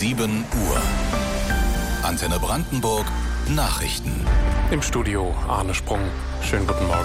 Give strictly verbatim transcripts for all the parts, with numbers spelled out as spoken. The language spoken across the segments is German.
sieben Uhr. Antenne Brandenburg Nachrichten. Im Studio Arne Sprung. Schönen guten Morgen.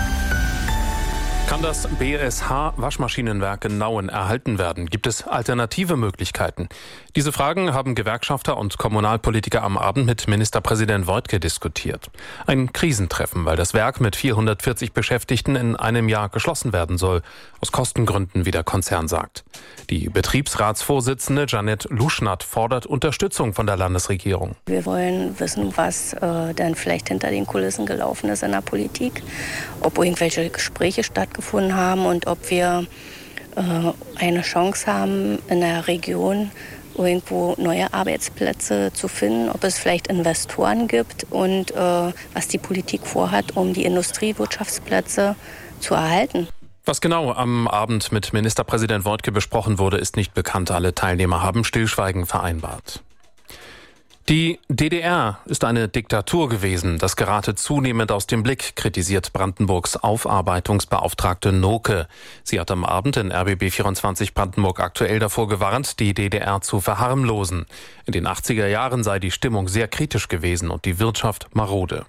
Kann das B S H-Waschmaschinenwerk in Nauen erhalten werden? Gibt es alternative Möglichkeiten? Diese Fragen haben Gewerkschafter und Kommunalpolitiker am Abend mit Ministerpräsident Woidke diskutiert. Ein Krisentreffen, weil das Werk mit vierhundertvierzig Beschäftigten in einem Jahr geschlossen werden soll. Aus Kostengründen, wie der Konzern sagt. Die Betriebsratsvorsitzende Janette Luschnatt fordert Unterstützung von der Landesregierung. Wir wollen wissen, was äh, dann vielleicht hinter den Kulissen gelaufen ist in der Politik, ob irgendwelche Gespräche stattgefunden haben und ob wir äh, eine Chance haben, in der Region irgendwo neue Arbeitsplätze zu finden, ob es vielleicht Investoren gibt und äh, was die Politik vorhat, um die Industriewirtschaftsplätze zu erhalten. Was genau am Abend mit Ministerpräsident Woidke besprochen wurde, ist nicht bekannt. Alle Teilnehmer haben Stillschweigen vereinbart. Die D D R ist eine Diktatur gewesen. Das gerate zunehmend aus dem Blick, kritisiert Brandenburgs Aufarbeitungsbeauftragte Noke. Sie hat am Abend in R B B vierundzwanzig Brandenburg aktuell davor gewarnt, die D D R zu verharmlosen. In den achtziger Jahren sei die Stimmung sehr kritisch gewesen und die Wirtschaft marode.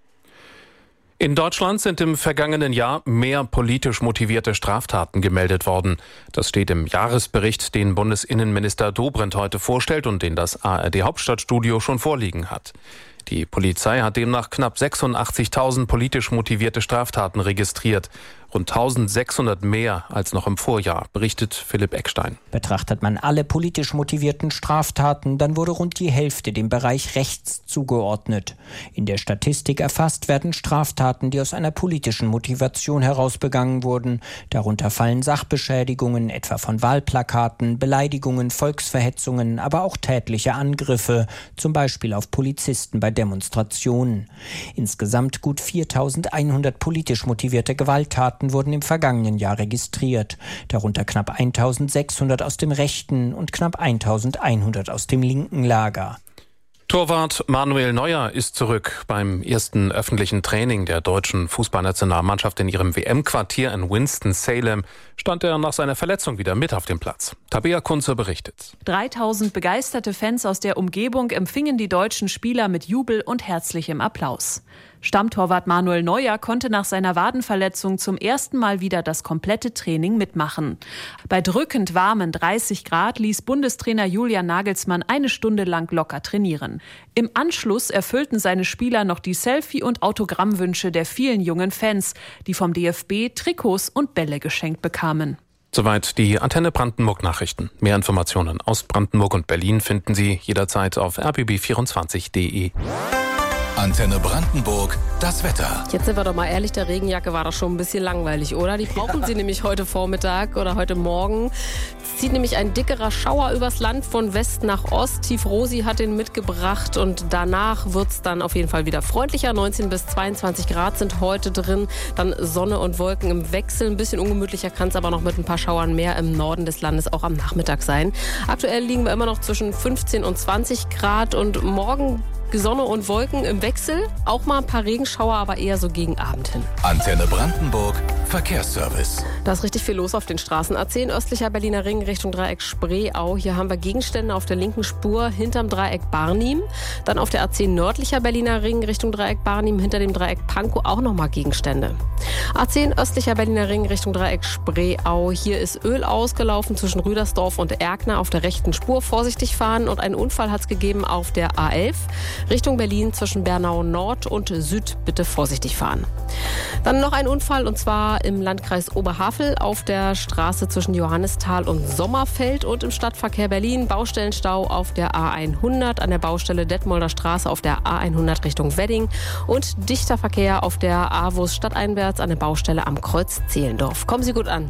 In Deutschland sind im vergangenen Jahr mehr politisch motivierte Straftaten gemeldet worden. Das steht im Jahresbericht, den Bundesinnenminister Dobrindt heute vorstellt und den das A R D-Hauptstadtstudio schon vorliegen hat. Die Polizei hat demnach knapp sechsundachtzigtausend politisch motivierte Straftaten registriert. Rund eintausendsechshundert mehr als noch im Vorjahr, berichtet Philipp Eckstein. Betrachtet man alle politisch motivierten Straftaten, dann wurde rund die Hälfte dem Bereich rechts zugeordnet. In der Statistik erfasst werden Straftaten, die aus einer politischen Motivation heraus begangen wurden. Darunter fallen Sachbeschädigungen, etwa von Wahlplakaten, Beleidigungen, Volksverhetzungen, aber auch tätliche Angriffe, zum Beispiel auf Polizisten bei Demonstrationen. Insgesamt gut viertausendeinhundert politisch motivierte Gewalttaten wurden im vergangenen Jahr registriert. Darunter knapp eintausendsechshundert aus dem rechten und knapp eintausendeinhundert aus dem linken Lager. Torwart Manuel Neuer ist zurück. Beim ersten öffentlichen Training der deutschen Fußballnationalmannschaft in ihrem W M-Quartier in Winston-Salem stand er nach seiner Verletzung wieder mit auf dem Platz. Tabea Kunze berichtet. dreitausend begeisterte Fans aus der Umgebung empfingen die deutschen Spieler mit Jubel und herzlichem Applaus. Stammtorwart Manuel Neuer konnte nach seiner Wadenverletzung zum ersten Mal wieder das komplette Training mitmachen. Bei drückend warmen dreißig Grad ließ Bundestrainer Julian Nagelsmann eine Stunde lang locker trainieren. Im Anschluss erfüllten seine Spieler noch die Selfie- und Autogrammwünsche der vielen jungen Fans, die vom D F B Trikots und Bälle geschenkt bekamen. Soweit die Antenne Brandenburg Nachrichten. Mehr Informationen aus Brandenburg und Berlin finden Sie jederzeit auf r b b vierundzwanzig punkt d e. Antenne Brandenburg, das Wetter. Jetzt sind wir doch mal ehrlich, der Regenjacke war doch schon ein bisschen langweilig, oder? Die brauchen ja. Sie nämlich heute Vormittag oder heute Morgen. Es zieht nämlich ein dickerer Schauer übers Land von West nach Ost. Tief Rosi hat den mitgebracht und danach wird es dann auf jeden Fall wieder freundlicher. neunzehn bis zweiundzwanzig Grad sind heute drin. Dann Sonne und Wolken im Wechsel. Ein bisschen ungemütlicher kann es aber noch mit ein paar Schauern mehr im Norden des Landes auch am Nachmittag sein. Aktuell liegen wir immer noch zwischen fünfzehn und zwanzig Grad und morgen Sonne und Wolken im Wechsel, auch mal ein paar Regenschauer, aber eher so gegen Abend hin. Antenne Brandenburg, Verkehrsservice. Da ist richtig viel los auf den Straßen. A zehn östlicher Berliner Ring Richtung Dreieck Spreeau. Hier haben wir Gegenstände auf der linken Spur hinterm Dreieck Barnim. Dann auf der A zehn nördlicher Berliner Ring Richtung Dreieck Barnim, hinter dem Dreieck Pankow auch nochmal Gegenstände. A zehn östlicher Berliner Ring Richtung Dreieck Spreeau. Hier ist Öl ausgelaufen zwischen Rüdersdorf und Erkner auf der rechten Spur. Vorsichtig fahren und einen Unfall hat es gegeben auf der A elf. Richtung Berlin zwischen Bernau Nord und Süd bitte vorsichtig fahren. Dann noch ein Unfall und zwar im Landkreis Oberhavel auf der Straße zwischen Johannisthal und Sommerfeld und im Stadtverkehr Berlin. Baustellenstau auf der A hundert, an der Baustelle Detmolder Straße auf der A hundert Richtung Wedding und dichter Verkehr auf der A-Wurst stadteinwärts an der Baustelle am Kreuz Zehlendorf. Kommen Sie gut an.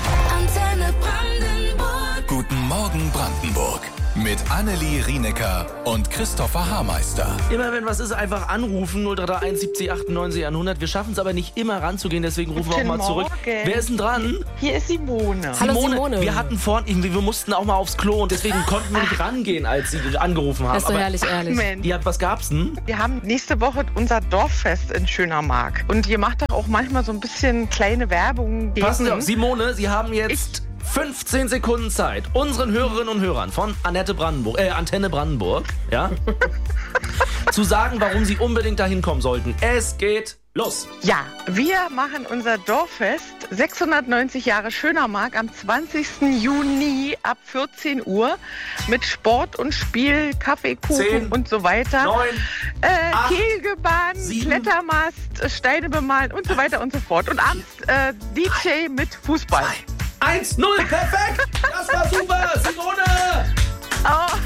Antenne Brandenburg. Guten Morgen Brandenburg. Mit Annelie Rienecker und Christopher Haarmeister. Immer wenn was ist, einfach anrufen. null drei drei eins siebzig achtundneunzig hundert. Wir schaffen es aber nicht immer ranzugehen, deswegen rufen wir auch mal zurück. Wer ist denn dran? Hier ist Simone. Hallo Simone. Simone. Wir hatten vorhin, wir mussten auch mal aufs Klo und deswegen konnten wir nicht rangehen, als sie angerufen haben. Das ist so aber herrlich, ehrlich. Mensch. Ja, was gab's denn? Wir haben nächste Woche unser Dorffest in Schönermark. Und ihr macht doch auch manchmal so ein bisschen kleine Werbung. Passen Sie gegen- auf, Simone, Sie haben jetzt fünfzehn Sekunden Zeit, unseren Hörerinnen und Hörern von Annette Brandenburg, äh, Antenne Brandenburg, ja, zu sagen, warum sie unbedingt dahin kommen sollten. Es geht los. Ja, wir machen unser Dorffest sechshundertneunzig Jahre Schönermark am zwanzigsten Juni ab vierzehn Uhr mit Sport und Spiel, Kaffee, Kuchen zehn, und so weiter. neun, äh, acht, Kegelbahn, sieben, Klettermast, Steine bemalen und so weiter und so fort. Und abends äh, D J mit Fußball. eins null, perfekt! Das war super! Simone! Oh.